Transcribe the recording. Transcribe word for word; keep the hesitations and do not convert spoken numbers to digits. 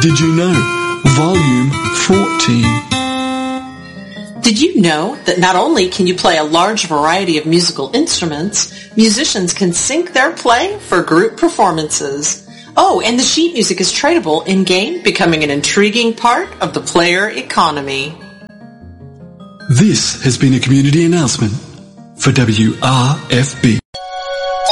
Did you know? Volume fourteen. Did you know that not only can you play a large variety of musical instruments, musicians can sync their play for group performances? Oh, and the sheet music is tradable in-game, becoming an intriguing part of the player economy. This has been a community announcement for W R F B.